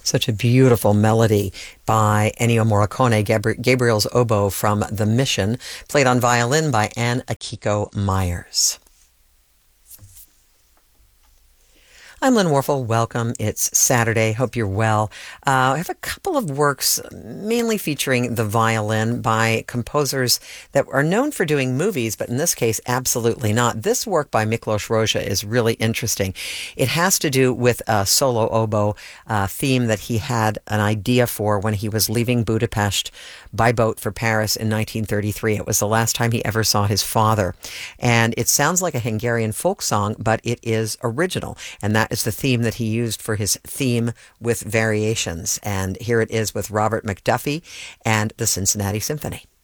Such a beautiful melody by Ennio Morricone, Gabriel's Oboe from The Mission, played on violin by Anne Akiko Myers. I'm Lynn Warfel. Welcome. It's Saturday. Hope you're well. I have a couple of works mainly featuring the violin by composers that are known for doing movies, but in this case, absolutely not. This work by Miklos Rozsa is really interesting. It has to do with a solo oboe theme that he had an idea for when he was leaving Budapest by boat for Paris in 1933. It was the last time he ever saw his father. And it sounds like a Hungarian folk song, but it is original. And that is the theme that he used for his theme with variations. And here it is with Robert McDuffie and the Cincinnati Symphony.